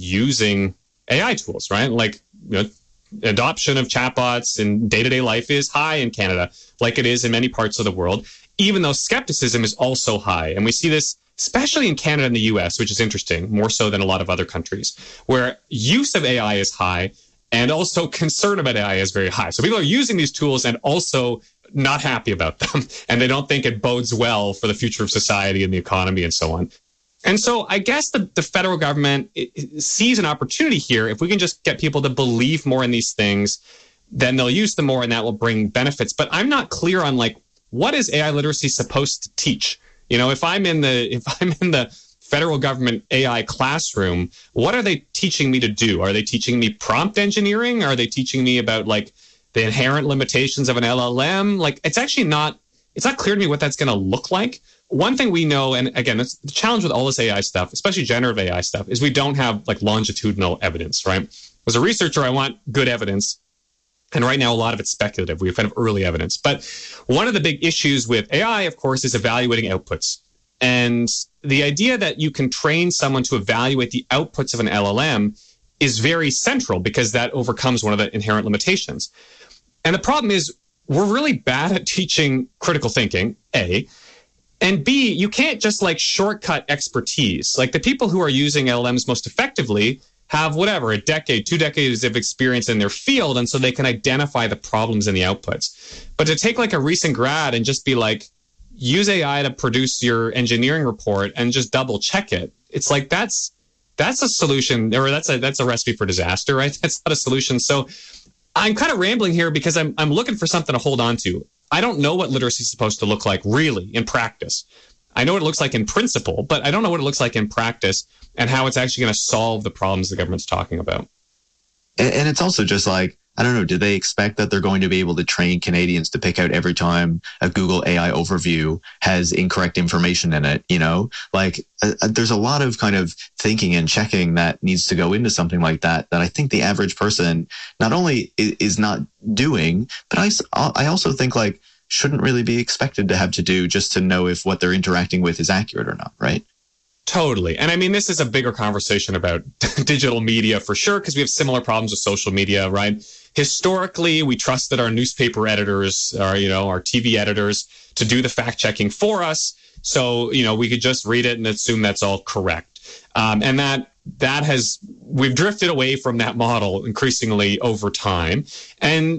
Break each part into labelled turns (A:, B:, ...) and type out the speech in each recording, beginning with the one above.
A: using AI tools, right? Like, adoption of chatbots in day-to-day life is high in Canada, like it is in many parts of the world, even though skepticism is also high. And we see this especially in Canada and the US, which is interesting, more so than a lot of other countries, where use of AI is high and also concern about AI is very high. So people are using these tools and also not happy about them, and they don't think it bodes well for the future of society and the economy and so on. And so I guess the federal government sees an opportunity here. If we can just get people to believe more in these things, then they'll use them more and that will bring benefits. But I'm not clear on like, what is AI literacy supposed to teach? If I'm in the federal government AI classroom, what are they teaching me to do? Are they teaching me prompt engineering? Are they teaching me about like the inherent limitations of an LLM? Like, it's not clear to me what that's going to look like. One thing we know, and again, that's the challenge with all this AI stuff, especially generative AI stuff, is we don't have like longitudinal evidence, right? As a researcher, I want good evidence. And right now, a lot of it's speculative. We have kind of early evidence. But one of the big issues with AI, of course, is evaluating outputs. And the idea that you can train someone to evaluate the outputs of an LLM is very central because that overcomes one of the inherent limitations. And the problem is we're really bad at teaching critical thinking, A. And B, you can't just like shortcut expertise. Like the people who are using LLMs most effectively have whatever, a decade, 2 decades of experience in their field. And so they can identify the problems in the outputs. But to take like a recent grad and just be like, use AI to produce your engineering report and just double check it. It's like, that's a solution, or that's a recipe for disaster, right? That's not a solution. So I'm kind of rambling here because I'm looking for something to hold on to. I don't know what literacy is supposed to look like really in practice. I know what it looks like in principle, but I don't know what it looks like in practice and how it's actually going to solve the problems the government's talking about.
B: And it's also just like, I don't know, do they expect that they're going to be able to train Canadians to pick out every time a Google AI overview has incorrect information in it? There's a lot of kind of thinking and checking that needs to go into something like that I think the average person not only is not doing, but I also think like shouldn't really be expected to have to do just to know if what they're interacting with is accurate or not, right?
A: Totally. And I mean, this is a bigger conversation about digital media for sure, because we have similar problems with social media, right? Historically, we trusted our newspaper editors, our TV editors to do the fact checking for us. So, we could just read it and assume that's all correct. And we've drifted away from that model increasingly over time. And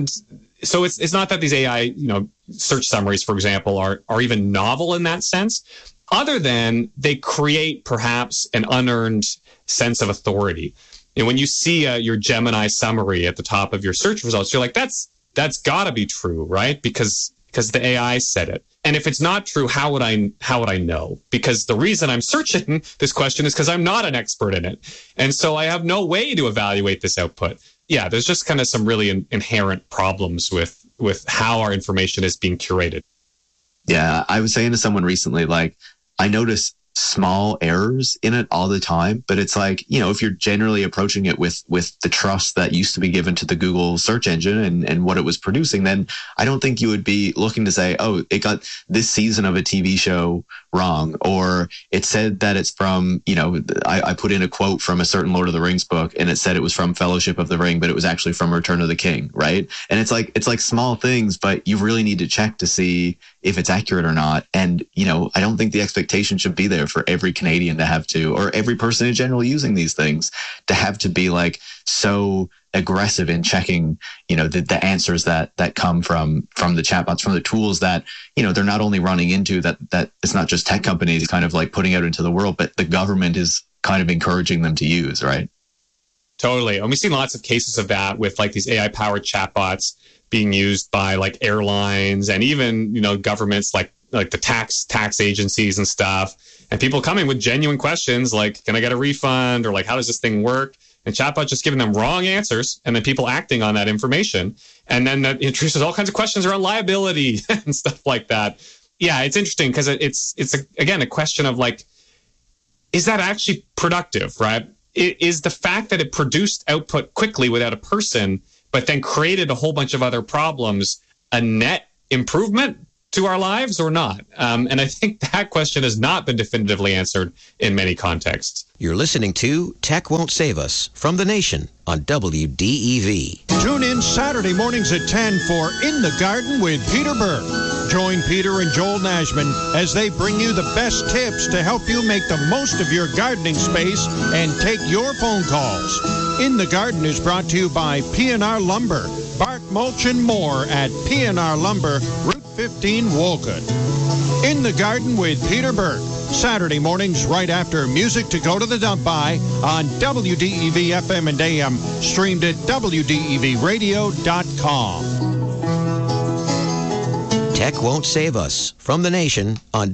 A: so it's not that these AI, search summaries, for example, are even novel in that sense, other than they create perhaps an unearned sense of authority. And when you see your Gemini summary at the top of your search results, you're like, that's got to be true, right? Because the AI said it. And if it's not true, how would I know? Because the reason I'm searching this question is because I'm not an expert in it. And so I have no way to evaluate this output. Yeah, there's just kind of some really inherent problems with how our information is being curated.
B: Yeah, I was saying to someone recently, like, I notice small errors in it all the time, but it's like, if you're generally approaching it with the trust that used to be given to the Google search engine and what it was producing, then I don't think you would be looking to say, oh, it got this season of a TV show wrong, or it said that it's from, I put in a quote from a certain Lord of the Rings book and it said it was from Fellowship of the Ring, but it was actually from Return of the King, right? And it's like small things, but you really need to check to see if it's accurate or not. And, I don't think the expectation should be there for every Canadian to have to, or every person in general using these things, to have to be like so aggressive in checking, the answers that come from the chatbots, from the tools that, they're not only running into that it's not just tech companies kind of like putting out into the world, but the government is kind of encouraging them to use, right?
A: Totally. And we've seen lots of cases of that with like these AI powered chatbots being used by like airlines and even, governments like the tax agencies and stuff, and people coming with genuine questions like, can I get a refund? Or like, how does this thing work? And chatbot just giving them wrong answers, and then people acting on that information. And then that introduces all kinds of questions around liability and stuff like that. Yeah, it's interesting because it's again, a question of like, is that actually productive, right? Is the fact that it produced output quickly without a person, but then created a whole bunch of other problems, a net improvement? to our lives or not? And I think that question has not been definitively answered in many contexts.
C: You're listening to Tech Won't Save Us from The Nation on WDEV.
D: Tune in Saturday mornings at 10 for In the Garden with Peter Burke. Join Peter and Joel Nashman as they bring you the best tips to help you make the most of your gardening space and take your phone calls. In the Garden is brought to you by P&R Lumber. Bark, mulch, and more at P&R Lumber, Route 15, Wolcott. In the Garden with Peter Burke. Saturday mornings right after Music to Go to the Dump By on WDEV FM and AM, streamed at WDEVradio.com.
C: Tech Won't Save Us from The Nation on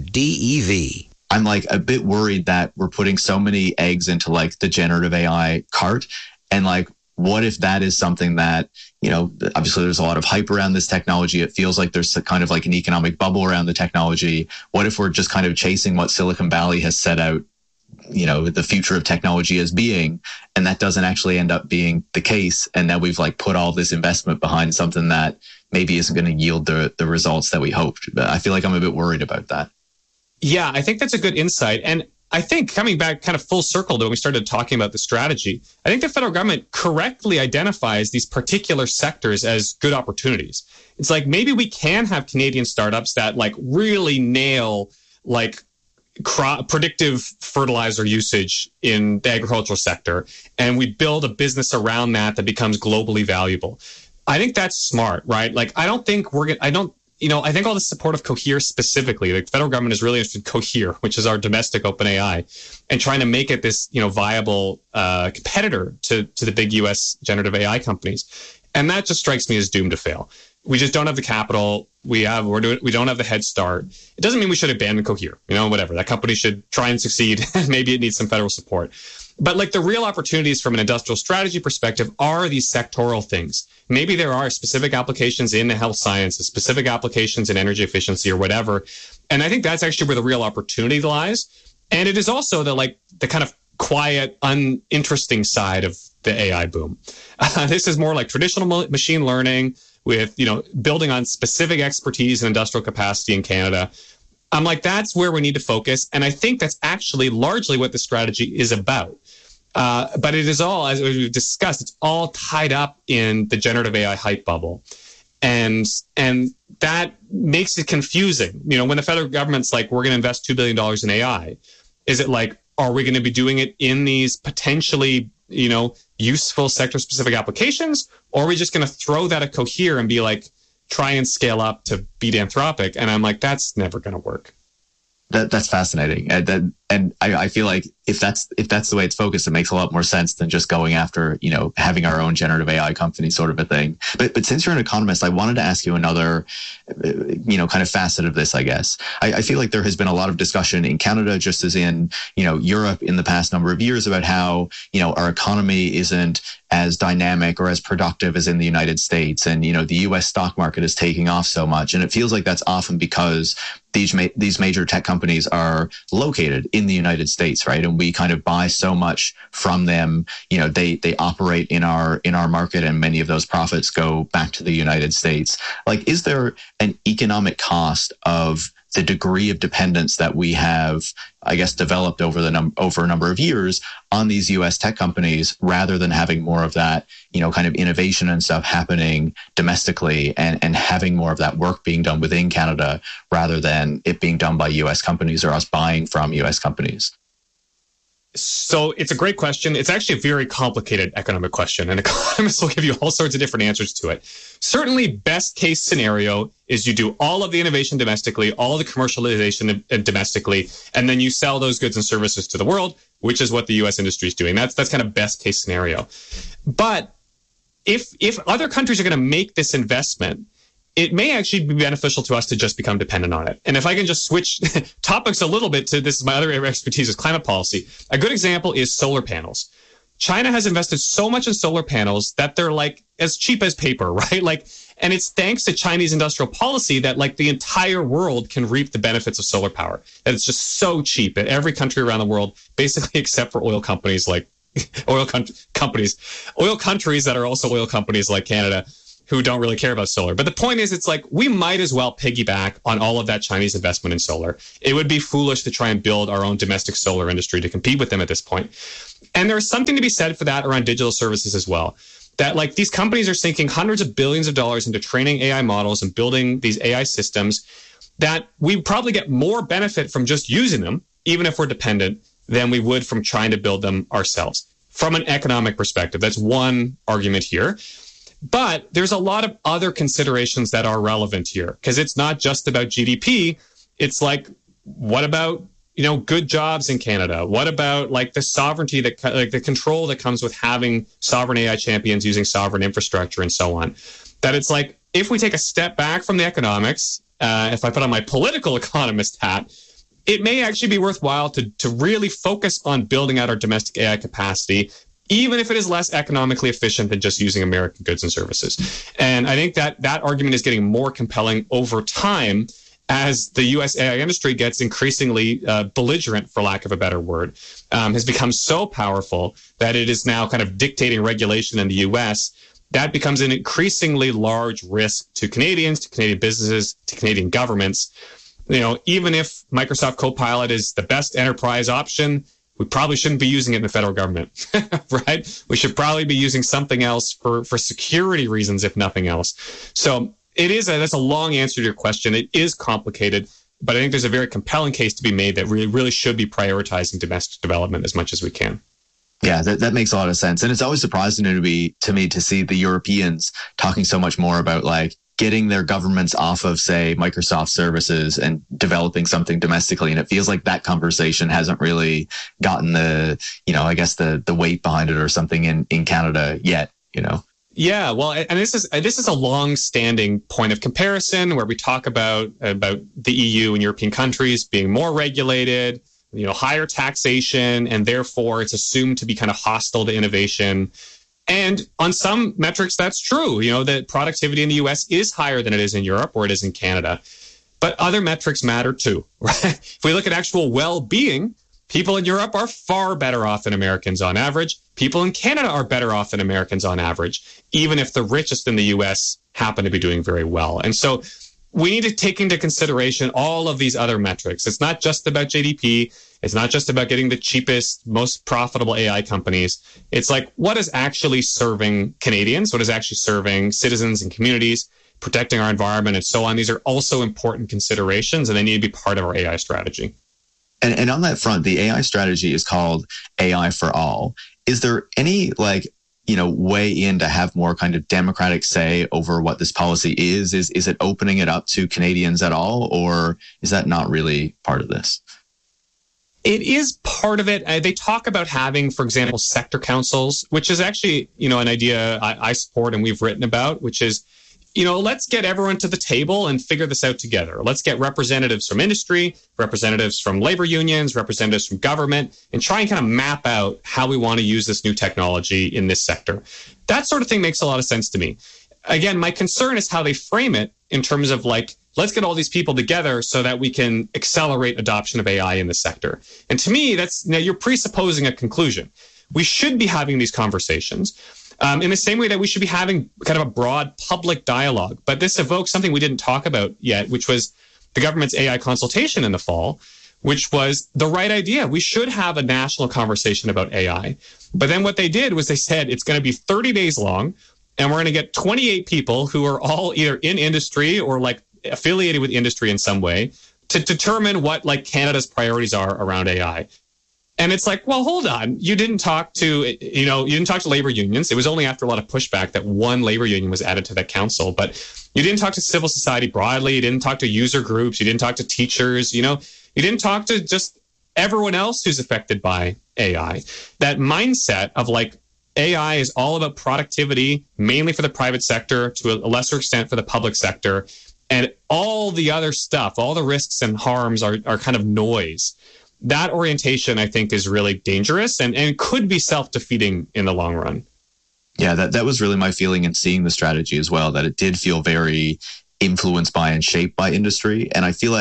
C: WDEV.
B: I'm like a bit worried that we're putting so many eggs into like the generative AI cart. And like, what if that is something that, you know, obviously there's a lot of hype around this technology. It feels like there's kind of like an economic bubble around the technology. What if we're just kind of chasing what Silicon Valley has set out, you know, the future of technology as being, and that doesn't actually end up being the case. And now we've like put all this investment behind something that maybe isn't going to yield the results that we hoped. But I feel like I'm a bit worried about that.
A: Yeah, I think that's a good insight. And I think coming back kind of full circle to when we started talking about the strategy, I think the federal government correctly identifies these particular sectors as good opportunities. It's like maybe we can have Canadian startups that like really nail like predictive fertilizer usage in the agricultural sector, and we build a business around that becomes globally valuable. I think that's smart, right? Like I think all the support of Cohere specifically, the federal government is really interested in Cohere, which is our domestic OpenAI, and trying to make it this, you know, viable competitor to the big U.S. generative AI companies. And that just strikes me as doomed to fail. We just don't have the capital. We don't have the head start. It doesn't mean we should abandon Cohere, you know, whatever. That company should try and succeed. Maybe it needs some federal support. But like the real opportunities from an industrial strategy perspective are these sectoral things. Maybe there are specific applications in the health sciences, specific applications in energy efficiency or whatever. And I think that's actually where the real opportunity lies. And it is also the kind of quiet, uninteresting side of the AI boom. This is more like traditional machine learning with, you know, building on specific expertise and industrial capacity in Canada. I'm like, that's where we need to focus. And I think that's actually largely what the strategy is about. But it is all, as we've discussed, it's all tied up in the generative AI hype bubble. And that makes it confusing. You know, when the federal government's like, we're going to invest $2 billion in AI, is it like, are we going to be doing it in these potentially, you know, useful sector-specific applications? Or are we just going to throw that at Cohere and be like, try and scale up to beat Anthropic? And I'm like, that's never going to work.
B: That's fascinating. And I feel like if that's the way it's focused, it makes a lot more sense than just going after, you know, having our own generative AI company sort of a thing. But since you're an economist, I wanted to ask you another, you know, kind of facet of this, I guess. I feel like there has been a lot of discussion in Canada, just as in, you know, Europe in the past number of years, about how, you know, our economy isn't as dynamic or as productive as in the United States. And, you know, the US stock market is taking off so much. And it feels like that's often because these major tech companies are located in the United States, right? And we kind of buy so much from them. You know, they operate in our market, and many of those profits go back to the United States. Like, is there an economic cost of the degree of dependence that we have, I guess, developed over a number of years on these U.S. tech companies, rather than having more of that, you know, kind of innovation and stuff happening domestically, and having more of that work being done within Canada, rather than it being done by U.S. companies or us buying from U.S. companies?
A: So it's a great question. It's actually a very complicated economic question, and economists will give you all sorts of different answers to it. Certainly, best case scenario is you do all of the innovation domestically, all the commercialization domestically, and then you sell those goods and services to the world, which is what the U.S. industry is doing. That's kind of best case scenario. But if other countries are going to make this investment, it may actually be beneficial to us to just become dependent on it. And if I can just switch topics a little bit to this, is my other area of expertise is climate policy. A good example is solar panels. China has invested so much in solar panels that they're like as cheap as paper, right? Like, and it's thanks to Chinese industrial policy that like the entire world can reap the benefits of solar power. That it's just so cheap in every country around the world, basically except for oil companies like oil countries that are also oil companies like Canada. who don't really care about solar. But the point is, it's like we might as well piggyback on all of that Chinese investment in solar. It would be foolish to try and build our own domestic solar industry to compete with them at this point. And there's something to be said for that around digital services as well. That like these companies are sinking hundreds of billions of dollars into training AI models and building these AI systems that we probably get more benefit from just using them, even if we're dependent, than we would from trying to build them ourselves. From an economic perspective, that's one argument here. But there's a lot of other considerations that are relevant here, because it's not just about GDP. It's like, what about, good jobs in Canada? What about like the sovereignty like the control that comes with having sovereign AI champions using sovereign infrastructure and so on? That it's like, if we take a step back from the economics, if I put on my political economist hat, it may actually be worthwhile to really focus on building out our domestic AI capacity, even if it is less economically efficient than just using American goods and services. And I think that argument is getting more compelling over time as the U.S. AI industry gets increasingly belligerent, for lack of a better word, has become so powerful that it is now kind of dictating regulation in the U.S. That becomes an increasingly large risk to Canadians, to Canadian businesses, to Canadian governments. Even if Microsoft Copilot is the best enterprise option, we probably shouldn't be using it in the federal government, right? We should probably be using something else for security reasons, if nothing else. So that's a long answer to your question. It is complicated, but I think there's a very compelling case to be made that we really should be prioritizing domestic development as much as we can.
B: Yeah, that makes a lot of sense. And it's always surprising to me to see the Europeans talking so much more about like getting their governments off of, say, Microsoft services and developing something domestically. And it feels like that conversation hasn't really gotten the weight behind it or something in Canada yet,
A: Yeah, well, and this is a long-standing point of comparison where we talk about the EU and European countries being more regulated, higher taxation, and therefore it's assumed to be kind of hostile to innovation. And on some metrics, that's true. That productivity in the U.S. is higher than it is in Europe or it is in Canada. But other metrics matter too, right? If we look at actual well-being, people in Europe are far better off than Americans on average. People in Canada are better off than Americans on average, even if the richest in the U.S. happen to be doing very well. And so we need to take into consideration all of these other metrics. It's not just about GDP. It's not just about getting the cheapest, most profitable AI companies. It's like, what is actually serving Canadians? What is actually serving citizens and communities, protecting our environment, and so on? These are also important considerations, and they need to be part of our AI strategy.
B: And on that front, the AI strategy is called AI for All. Is there any way in to have more kind of democratic say over what this policy is? Is it opening it up to Canadians at all, or is that not really part of this?
A: It is part of it. They talk about having, for example, sector councils, which is actually, an idea I support and we've written about, which is, let's get everyone to the table and figure this out together. Let's get representatives from industry, representatives from labor unions, representatives from government, and try and kind of map out how we want to use this new technology in this sector. That sort of thing makes a lot of sense to me. Again, my concern is how they frame it in terms of let's get all these people together so that we can accelerate adoption of AI in the sector. And to me, you're presupposing a conclusion. We should be having these conversations in the same way that we should be having kind of a broad public dialogue. But this evokes something we didn't talk about yet, which was the government's AI consultation in the fall, which was the right idea. We should have a national conversation about AI. But then what they did was they said it's going to be 30 days long, and we're going to get 28 people who are all either in industry or affiliated with industry in some way to determine what Canada's priorities are around AI. And it's like, well, hold on. You didn't talk to labor unions. It was only after a lot of pushback that one labor union was added to that council. But you didn't talk to civil society broadly. You didn't talk to user groups. You didn't talk to teachers. You didn't talk to just everyone else who's affected by AI. That mindset of AI is all about productivity, mainly for the private sector, to a lesser extent for the public sector. And all the other stuff, all the risks and harms are kind of noise. That orientation, I think, is really dangerous and could be self-defeating in the long run.
B: Yeah, that was really my feeling in seeing the strategy as well, that it did feel very influenced by and shaped by industry. And I feel like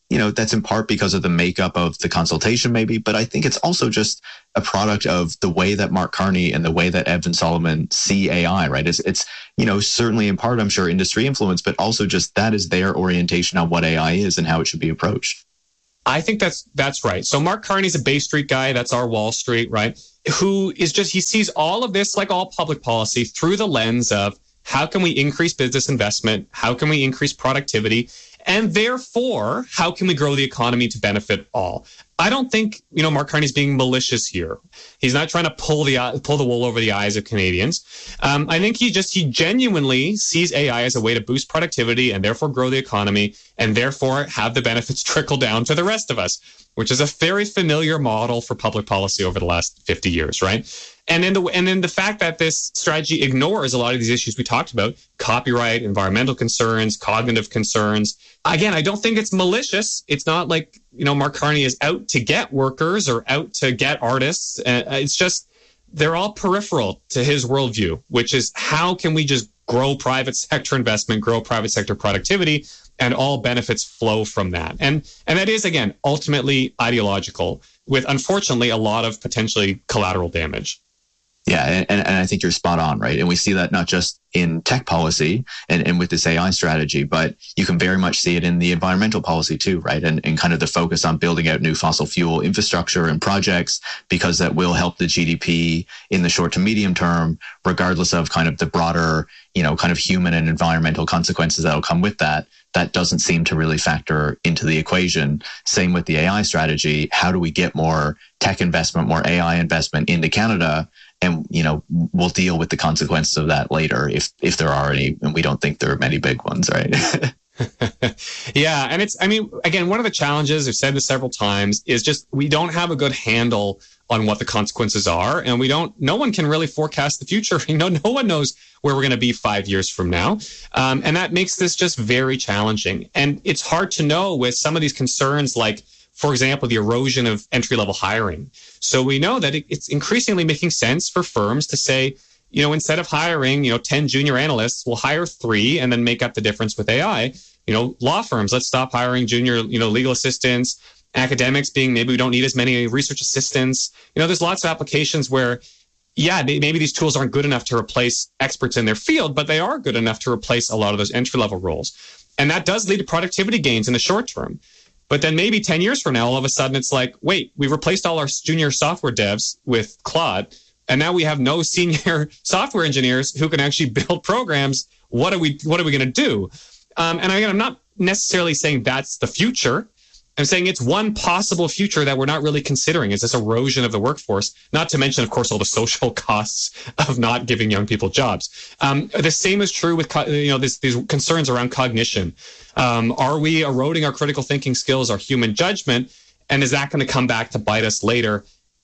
B: that's in part because of the makeup of the consultation maybe, but I think it's also just a product of the way that Mark Carney and the way that Evan Solomon see AI, right? It's certainly in part, I'm sure, industry influence, but also just that is their orientation on what AI is and how it should be approached.
A: I think that's right. So Mark Carney's a Bay Street guy. That's our Wall Street, right? Who is he sees all of this, like all public policy, through the lens of how can we increase business investment? How can we increase productivity? And therefore, how can we grow the economy to benefit all? I don't think, Mark Carney's being malicious here. He's not trying to pull the wool over the eyes of Canadians. I think he genuinely sees AI as a way to boost productivity and therefore grow the economy and therefore have the benefits trickle down to the rest of us, which is a very familiar model for public policy over the last 50 years, right? And then the fact that this strategy ignores a lot of these issues we talked about, copyright, environmental concerns, cognitive concerns. Again, I don't think it's malicious. It's not like, Mark Carney is out to get workers or out to get artists. It's just, they're all peripheral to his worldview, which is how can we just grow private sector investment, grow private sector productivity, and all benefits flow from that. And that is, again, ultimately ideological with, unfortunately, a lot of potentially collateral damage.
B: Yeah, and I think you're spot on, right? And we see that not just in tech policy and with this AI strategy, but you can very much see it in the environmental policy too, right? And kind of the focus on building out new fossil fuel infrastructure and projects, because that will help the GDP in the short to medium term, regardless of kind of the broader, kind of human and environmental consequences that'll come with that. That doesn't seem to really factor into the equation. Same with the AI strategy. How do we get more tech investment, more AI investment into Canada? And, we'll deal with the consequences of that later if there are any, and we don't think there are many big ones, right?
A: Yeah. And again, one of the challenges, I've said this several times, is just we don't have a good handle on what the consequences are. And no one can really forecast the future. No one knows where we're going to be 5 years from now. And that makes this just very challenging. And it's hard to know with some of these concerns, like, for example, the erosion of entry-level hiring. So we know that it's increasingly making sense for firms to say, instead of hiring, 10 junior analysts, we'll hire 3 and then make up the difference with AI. Law firms, let's stop hiring junior, legal assistants. Academics being, maybe we don't need as many research assistants. There's lots of applications where, maybe these tools aren't good enough to replace experts in their field, but they are good enough to replace a lot of those entry-level roles. And that does lead to productivity gains in the short term. But then maybe 10 years from now, all of a sudden it's like, wait, we replaced all our junior software devs with Claude, and now we have no senior software engineers who can actually build programs. What are we going to do? And again, I'm not necessarily saying that's the future. I'm saying it's one possible future that we're not really considering, is this erosion of the workforce, not to mention, of course, all the social costs of not giving young people jobs. The same is true with, these concerns around cognition. Are we eroding our critical thinking skills, our human judgment? And is that going to come back to bite us later?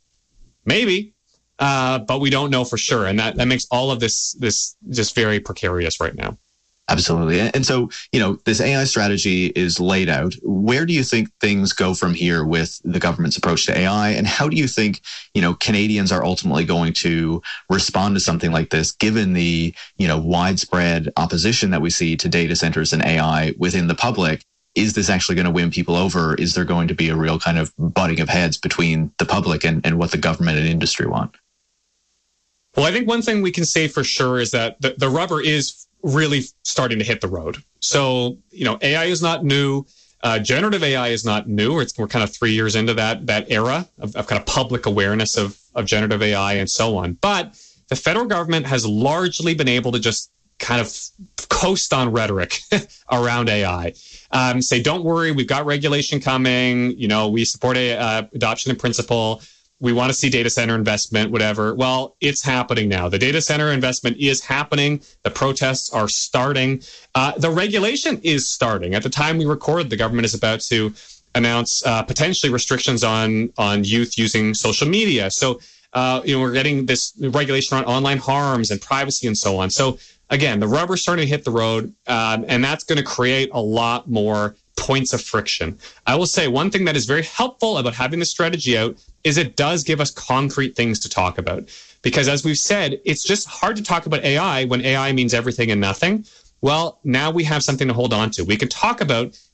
A: Maybe, but we don't know for sure. And that makes all of this just very precarious right now.
B: Absolutely. And so, this AI strategy is laid out. Where do you think things go from here with the government's approach to AI? And how do you think, Canadians are ultimately going to respond to something like this, given the, widespread opposition that we see to data centers and AI within the public? Is this actually going to win people over? Is there going to be a real kind of butting of heads between the public and what the government and industry want?
A: Well, I think one thing we can say for sure is that the rubber is really starting to hit the road. So, AI is not new. Generative AI is not new. We're kind of 3 years into that era of kind of public awareness of generative AI and so on. But the federal government has largely been able to just kind of coast on rhetoric around AI. Say, don't worry, we've got regulation coming. We support adoption in principle. We want to see data center investment, whatever. Well, it's happening now. The data center investment is happening. The protests are starting. The regulation is starting. At the time we record, the government is about to announce potentially restrictions on youth using social media. So, we're getting this regulation on online harms and privacy and so on. So, again, the rubber's starting to hit the road, and that's going to create a lot more points of friction. I will say one thing that is very helpful about having this strategy out is it does give us concrete things to talk about. Because as we've said, it's just hard to talk about AI when AI means everything and nothing. Well, now we have something to hold on to. We can talk about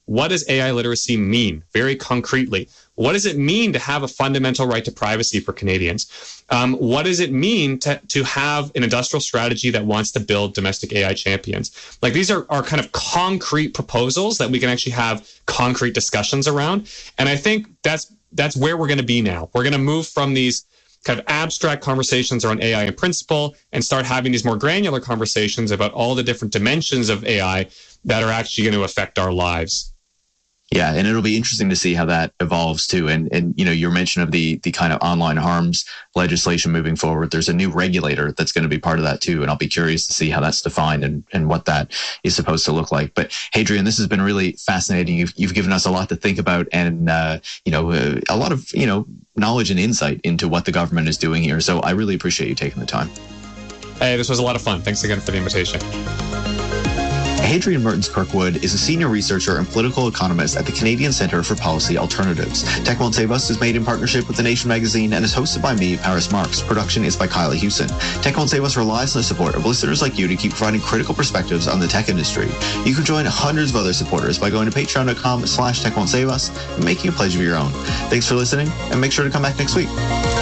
A: what does AI literacy mean very concretely? What does it mean to have a fundamental right to privacy for Canadians? What does it mean to have an industrial strategy that wants to build domestic AI champions? Like, these are kind of concrete proposals that we can actually have concrete discussions around. And I think that's where we're going to be now. We're going to move from these kind of abstract conversations around AI in principle and start having these more granular conversations about all the different dimensions of AI that are actually going to affect our lives.
B: Yeah, and it'll be interesting to see how that evolves too. And you know, your mention of the kind of online harms legislation moving forward, there's a new regulator that's going to be part of that too. And I'll be curious to see how that's defined and what that is supposed to look like. But Hadrian, this has been really fascinating. You've given us a lot to think about and, a lot of, knowledge and insight into what the government is doing here. So I really appreciate you taking the time.
A: Hey, this was a lot of fun. Thanks again for the invitation.
B: Hadrian Mertens-Kirkwood is a senior researcher and political economist at the Canadian Centre for Policy Alternatives. Tech Won't Save Us is made in partnership with The Nation magazine and is hosted by me, Paris Marks. Production is by Kyla Hewson. Tech Won't Save Us relies on the support of listeners like you to keep providing critical perspectives on the tech industry. You can join hundreds of other supporters by going to patreon.com/Tech Won't Save Us and making a pledge of your own. Thanks for listening, and make sure to come back next week.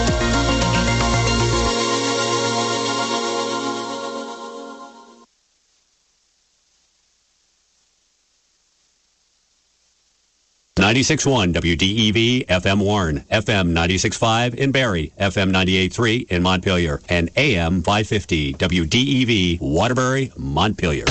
E: .96.1 WDEV FM Warren, FM 96.5 in Barrie, FM 98.3 in Montpelier, and AM 550 WDEV Waterbury, Montpelier.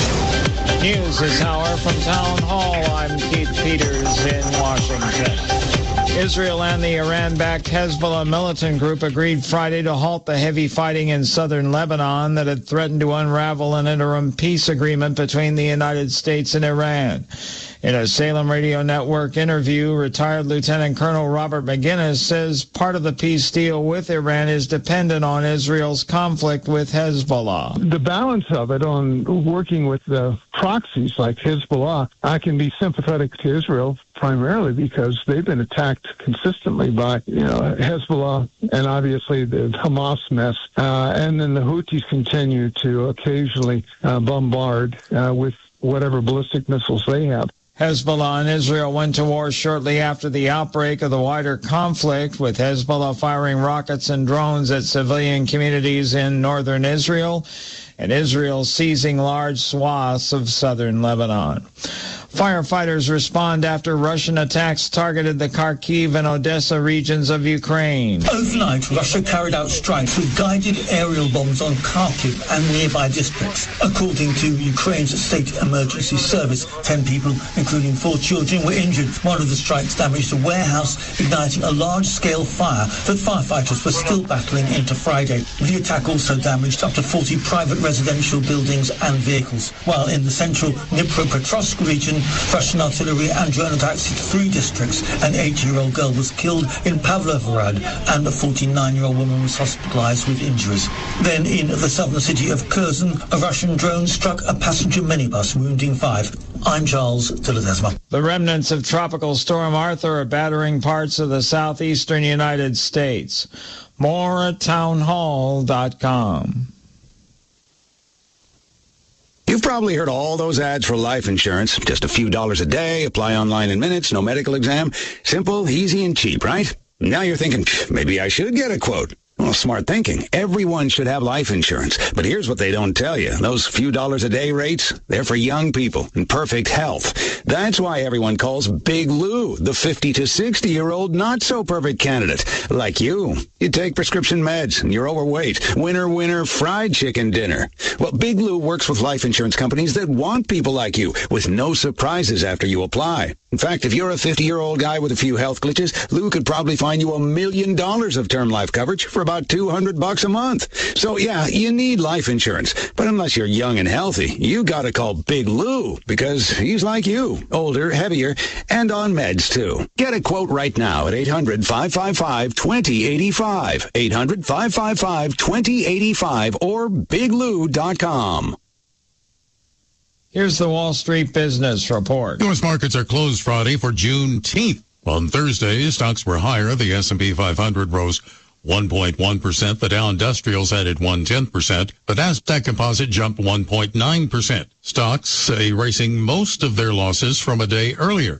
F: News this hour from Town Hall. I'm Keith Peters in Washington. Israel and the Iran-backed Hezbollah militant group agreed Friday to halt the heavy fighting in southern Lebanon that had threatened to unravel an interim peace agreement between the United States and Iran. In a Salem Radio Network interview, retired Lieutenant Colonel Robert McGinnis says part of the peace deal with Iran is dependent on Israel's conflict with Hezbollah.
G: The balance of it on working with the proxies like Hezbollah, I can be sympathetic to Israel primarily because they've been attacked consistently by Hezbollah and obviously the Hamas mess. And then the Houthis continue to occasionally bombard with whatever ballistic missiles they have.
F: Hezbollah and Israel went to war shortly after the outbreak of the wider conflict, with Hezbollah firing rockets and drones at civilian communities in northern Israel, and Israel seizing large swaths of southern Lebanon. Firefighters respond after Russian attacks targeted the Kharkiv and Odessa regions of Ukraine.
H: Overnight, Russia carried out strikes with guided aerial bombs on Kharkiv and nearby districts. According to Ukraine's State Emergency Service, 10 people, including 4 children, were injured. One of the strikes damaged a warehouse, igniting a large-scale fire that firefighters were still battling into Friday. The attack also damaged up to 40 private residential buildings and vehicles. While in the central Dnipropetrovsk region, Russian artillery and drone attacks hit 3 districts. An 8-year-old girl was killed in Pavlovrad and a 49-year-old woman was hospitalized with injuries. Then in the southern city of Kherson, a Russian drone struck a passenger minibus, wounding 5. I'm Charles de Ledesma.
F: The remnants of Tropical Storm Arthur are battering parts of the southeastern United States. More at townhall.com.
I: You've probably heard all those ads for life insurance. Just a few dollars a day, apply online in minutes, no medical exam. Simple, easy, and cheap, right? Now you're thinking, maybe I should get a quote. Well, smart thinking. Everyone should have life insurance. But here's what they don't tell you. Those few dollars a day rates, they're for young people in perfect health. That's why everyone calls Big Lou the 50 to 60-year-old not-so-perfect candidate. Like you. You take prescription meds and you're overweight. Winner, fried chicken dinner. Well, Big Lou works with life insurance companies that want people like you with no surprises after you apply. In fact, if you're a 50-year-old guy with a few health glitches, Lou could probably find you $1 million of term life coverage for about $200 a month. So yeah, you need life insurance. But unless you're young and healthy, you gotta call Big Lou because he's like you, older, heavier, and on meds too. Get a quote right now at 800-555-2085. 800-555-2085 or biglou.com.
F: Here's the Wall Street Business Report.
D: U.S. markets are closed Friday for Juneteenth. On Thursday, stocks were higher. The S&P 500 rose 1.1%. The Dow Industrials added 0.1%. The Nasdaq Composite jumped 1.9%. Stocks erasing most of their losses from a day earlier.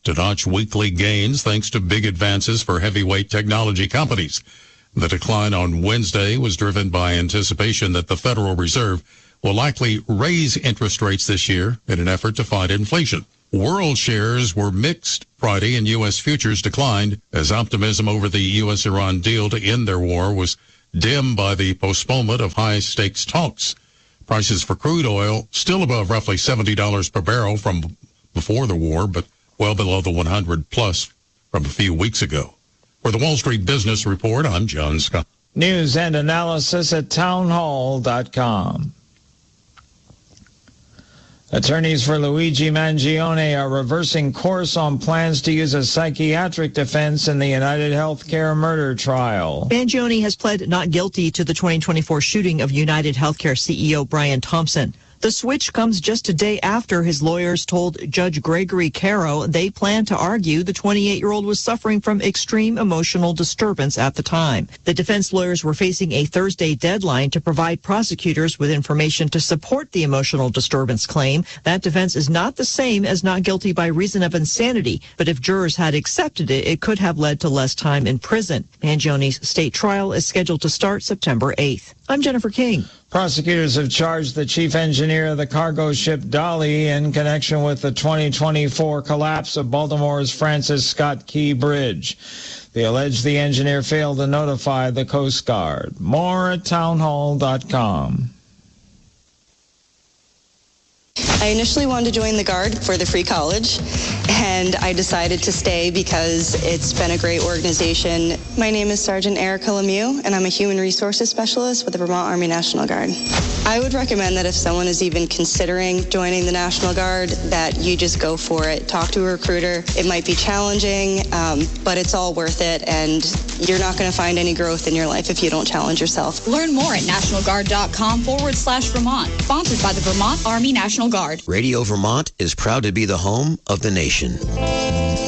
J: to notch weekly gains thanks to big advances for heavyweight technology companies. The decline on Wednesday was driven by anticipation that the Federal Reserve will likely raise interest rates this year in an effort to fight inflation. World shares were mixed Friday, and U.S. futures declined as optimism over the U.S.-Iran deal to end their war was dimmed by the postponement of high-stakes talks. Prices for crude oil still above roughly $70 per barrel from before the war, but well below the 100-plus from a few weeks ago. For the Wall Street Business Report, I'm John Scott.
F: News and analysis at townhall.com. Attorneys for Luigi Mangione are reversing course on plans to use a psychiatric defense in the United Healthcare murder trial.
K: Mangione has pled not guilty to the 2024 shooting of United Healthcare CEO Brian Thompson. The switch comes just a day after his lawyers told Judge Gregory Caro they plan to argue the 28-year-old was suffering from extreme emotional disturbance at the time. The defense lawyers were facing a Thursday deadline to provide prosecutors with information to support the emotional disturbance claim. That defense is not the same as not guilty by reason of insanity, but if jurors had accepted it, it could have led to less time in prison. Mangione's state trial is scheduled to start September 8th. I'm Jennifer King.
F: Prosecutors have charged the chief engineer of the cargo ship Dolly in connection with the 2024 collapse of Baltimore's Francis Scott Key Bridge. They allege the engineer failed to notify the Coast Guard. More at townhall.com.
L: I initially wanted to join the Guard for the free college, and I decided to stay because it's been a great organization. My name is Sergeant Erica Lemieux, and I'm a Human Resources Specialist with the Vermont Army National Guard. I would recommend that if someone is even considering joining the National Guard, that you just go for it. Talk to a recruiter. It might be challenging, but it's all worth it, and you're not going to find any growth in your life if you don't challenge yourself.
M: Learn more at nationalguard.com/Vermont, sponsored by the Vermont Army National Guard.
C: Radio Vermont is proud to be the home of the nation.